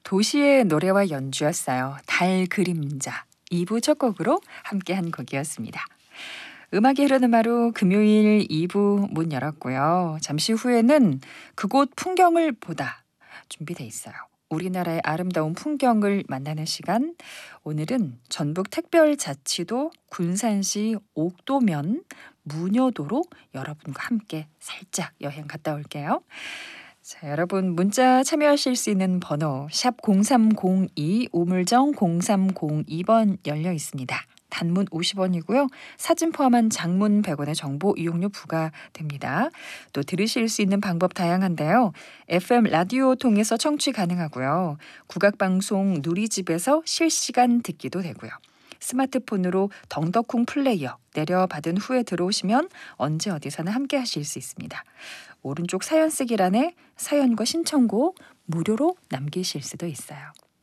도시의 노래와 연주였어요. 달 그림자. 2부 첫 곡으로 함께한 곡이었습니다. 음악이 흐르는 마루 금요일 2부 문 열었고요. 잠시 후에는 그곳 풍경을 보다 준비돼 있어요. 우리나라의 아름다운 풍경을 만나는 시간. 오늘은 전북 특별자치도 군산시 옥도면 무녀도로 여러분과 함께 살짝 여행 갔다 올게요. 자, 여러분 문자 참여하실 수 있는 번호 샵 0302 우물정 0302번 열려 있습니다. 단문 50원이고요. 사진 포함한 장문 100원의 정보 이용료 부과됩니다. 또 들으실 수 있는 방법 다양한데요. FM 라디오 통해서 청취 가능하고요. 국악방송 누리집에서 실시간 듣기도 되고요. 스마트폰으로 덩덕쿵 플레이어 내려받은 후에 들어오시면 언제 어디서나 함께 하실 수 있습니다. 오른쪽 사연 쓰기란에 사연과 신청곡 무료로 남기실 수도 있어요.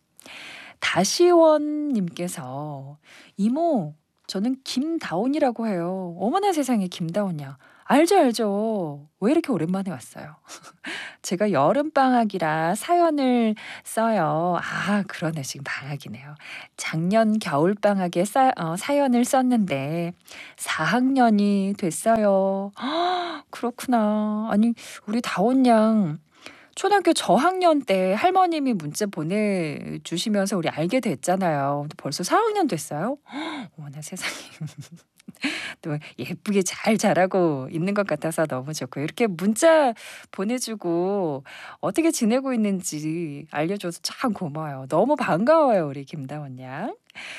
다시원님께서 이모 저는 김다온이라고 해요. 어머나 세상에 김다온이야. 알죠. 왜 이렇게 오랜만에 왔어요? 제가 여름방학이라 사연을 써요. 아 그러네 지금 방학이네요. 작년 겨울방학에 사연을 썼는데 4학년이 됐어요. 그렇구나. 아니 우리 다온 양 초등학교 저학년 때 할머님이 문자 보내주시면서 우리 알게 됐잖아요. 근데 벌써 4학년 됐어요? 어머나 세상에. 또 예쁘게 잘 자라고 있는 것 같아서 너무 좋고 이렇게 문자 보내주고 어떻게 지내고 있는지 알려줘서 참 고마워요. 너무 반가워요 우리 김다원 양.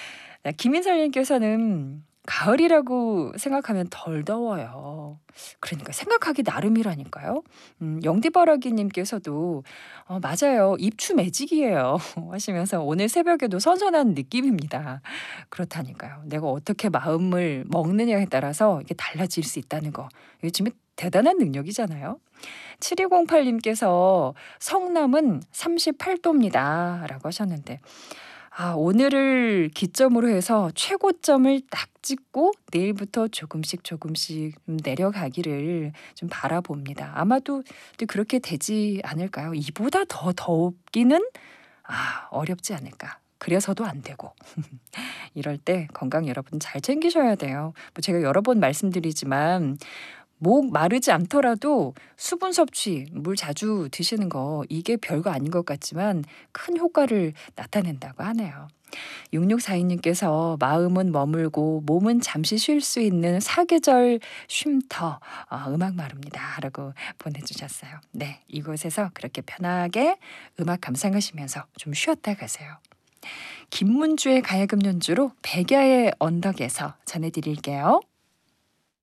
김인설님께서는 가을이라고 생각하면 덜 더워요. 그러니까 생각하기 나름이라니까요. 영디바라기님께서도 맞아요. 입추 매직이에요 하시면서 오늘 새벽에도 선선한 느낌입니다. 그렇다니까요. 내가 어떻게 마음을 먹느냐에 따라서 이게 달라질 수 있다는 거. 요즘에 대단한 능력이잖아요. 7208님께서 성남은 38도입니다. 라고 하셨는데 오늘을 기점으로 해서 최고점을 딱 찍고 내일부터 조금씩 내려가기를 좀 바라봅니다. 아마도 그렇게 되지 않을까요? 이보다 더 덥기는 어렵지 않을까. 그래서도 안 되고. 이럴 때 건강 여러분 잘 챙기셔야 돼요. 제가 여러 번 말씀드리지만 목 마르지 않더라도 수분 섭취, 물 자주 드시는 거 이게 별거 아닌 것 같지만 큰 효과를 나타낸다고 하네요. 6642님께서 마음은 머물고 몸은 잠시 쉴 수 있는 사계절 쉼터 음악 마루입니다 라고 보내주셨어요. 네, 이곳에서 그렇게 편하게 음악 감상하시면서 좀 쉬었다 가세요. 김문주의 가야금 연주로 백야의 언덕에서 전해드릴게요.